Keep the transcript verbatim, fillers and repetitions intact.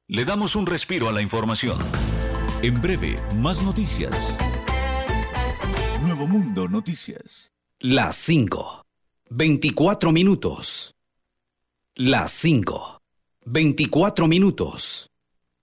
Le damos un respiro a la información. En breve, más noticias. Nuevo Mundo Noticias. Las cinco. veinticuatro minutos. Las cinco. veinticuatro minutos.